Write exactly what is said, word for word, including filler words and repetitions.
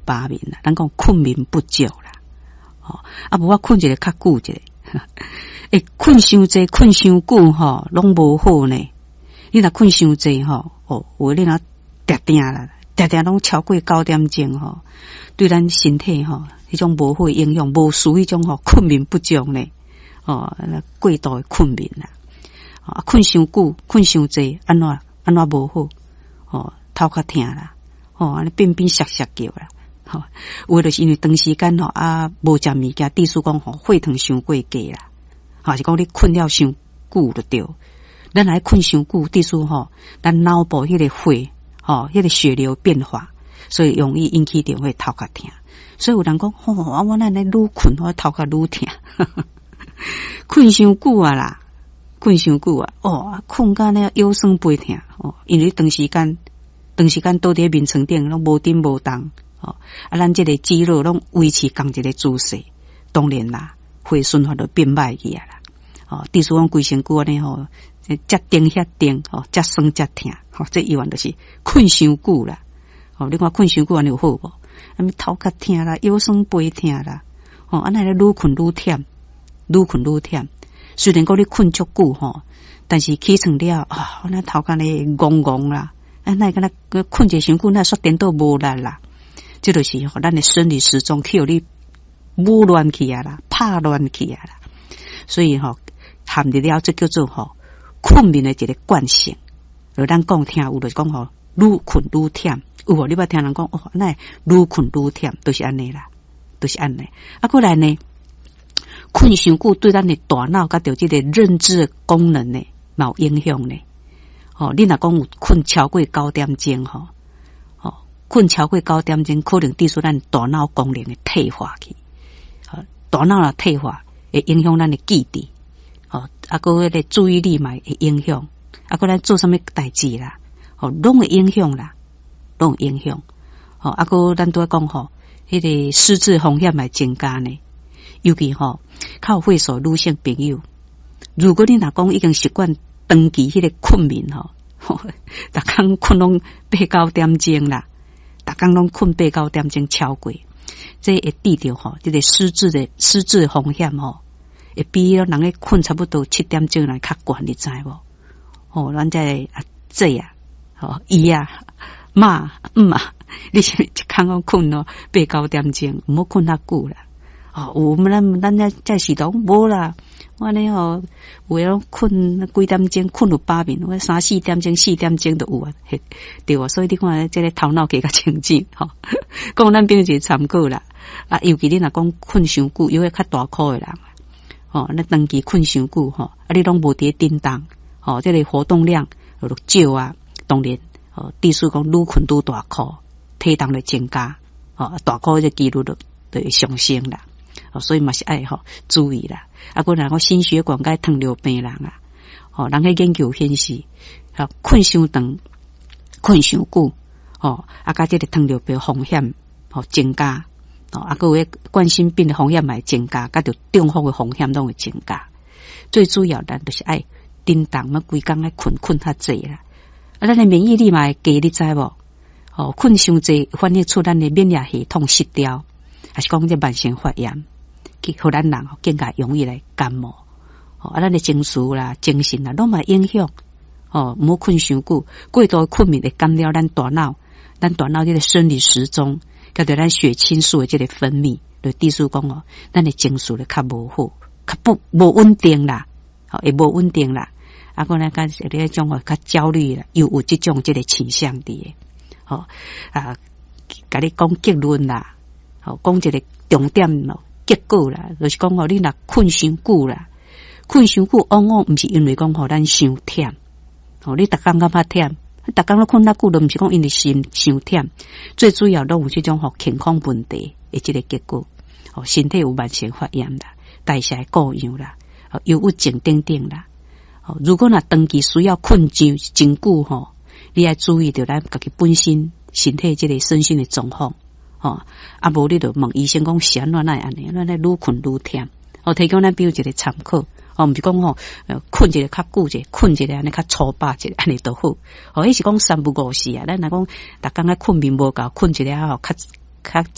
八眠啦，咱讲困眠不足啦。哦，啊无我困一个较久一个，诶，困伤济，困伤久吼，拢无好呢。你若困伤济吼，哦，有你若定定啦，定定拢超过九点钟吼，对咱身体吼，迄种无好影响，无属迄种吼困眠不足呢。哦，过度的困眠啦，啊，困伤久，困伤济，安怎安怎无好？哦，头壳痛啦，哦，安尼变变涩涩叫啦，吼、哦，有就是因为长时间吼啊无食物件，地思讲吼血糖伤过低啦，还、哦、是讲你困了伤久就对，咱来困伤久，地思吼，咱脑部迄个血，吼、哦，迄个血流变化，所以容易引起着会头壳痛。所以有人讲，吼、哦，啊，我咱咧愈困，我头壳愈痛，困伤久啊啦。困伤久啊，哦，困到呢腰酸背痛哦，因为长时间长时间倒伫面床顶拢无顶无动哦，啊，咱这个肌肉拢维持同一个姿势，当然啦，血循环就变歹去啊啦，哦，地思讲规身躯安尼吼，遮顶遐顶哦，遮酸遮痛，吼、哦，这依然就是困伤久啦，哦，你看困伤久安尼有好无？啊，头壳痛啦，腰酸背痛啦，哦，安尼咧愈困愈忝，愈困愈忝。虽然讲你困足久吼，但是起床了啊，咱头壳咧戆戆啦，啊，那个那困者伤久，那煞颠倒无力啦，这就是吼咱的生理时钟去互你舞乱去啊啦，拍乱去啊啦，所以吼含入了这叫做吼困眠的一个惯性。而咱讲听有就是讲吼，愈困愈忝，有无？你捌听人讲哦，那愈困愈忝，都是安尼啦，都是安尼。啊，过来呢？困伤久对咱的大脑甲着这个认知功能呢，有影响呢。哦，你若讲有困超过九点钟吼，哦，困超过九点钟，可能致使咱大脑功能的退化去。哦，大脑的退化会影响咱的记忆，哦，啊，个迄个注意力嘛会影响，啊，个咱做啥物代志啦，哦，拢会影响啦，拢会影响。哦，啊，个咱都讲吼，迄个失智风险会增加呢。尤其吼，较会所女性朋友，如果你若讲已经习惯长期迄个困眠吼，逐工困拢八九点钟啦，逐工拢困八九点钟超过，这会致着吼，这个失智的失智风险吼，会比人咧困差不多七点钟来较悬，你知无？哦，咱这啊这啊，哦伊啊妈嗯啊，你是一工拢困咯八九点钟，唔好困遐久啦。哦，有咱咱咧在是讲无啦，我呢吼有诶困几点钟困有八眠，我三四点钟四点钟都有啊，对啊，所以你看这个头脑加较清醒吼，讲咱平时参考啦，啊，尤其你若讲困伤久，有诶较大块诶人，哦，那长期困伤久吼，啊，你拢无伫叮当，哦，这个活动量就少啊，当然，哦，致使讲愈困愈大块，体重咧增加，哦，大块这几率就就会上升啦。哦，所以嘛是爱吼注意啦。啊，个人个心血管甲糖尿病人啊，哦，人个研究显示，啊，困伤长、困伤久，哦，啊，甲这个糖尿病风险哦增加，哦，啊，个有冠心病的风险嘛增加，甲着中风的风险拢会增加。最主要咱就是爱叮当嘛，规工爱困困较济啦。啊，咱的免疫力嘛会低，你知无？哦，困伤济，反映出咱的免疫系统失调。还是讲这慢性发炎，去互咱人更加容易来感冒。哦，啊，咱的情绪啦、精神啦，拢嘛影响。哦，唔好困伤久，过度困眠会干扰咱大脑，咱大脑这个生理时钟，甲对咱血清素的这个分泌，就致使讲哦，咱的情绪咧较无好，较不无稳定啦，哦，会无稳定啦。啊，个咱甲这种哦较焦虑啦，又有这种这个倾向的。哦，啊，甲你讲结论啦。好，讲一个重点咯，结果啦，就是讲吼，你若困伤久啦，困伤久往往毋是因为讲吼咱伤忝，哦，你逐工感觉忝，逐工都困那久，都毋是讲因为心伤忝，最主要都有这种吼健康问题的这个结果，哦，身体有慢性发炎啦，代谢过样啦，哦，忧郁症等等啦，哦，如果若长期需要困真真久吼，你要注意到咱家己本身身体这个身心的状况。哦，啊，无你就问医生讲是安怎奈安尼，咱咧愈困愈忝。哦，提供咱比如一个参考。哦，毋是讲吼，呃，困一个较久者，困一个安尼较粗暴者，安尼都好。哦，迄是讲三不五时啊，咱若讲逐工咧困眠无够，困一个吼较较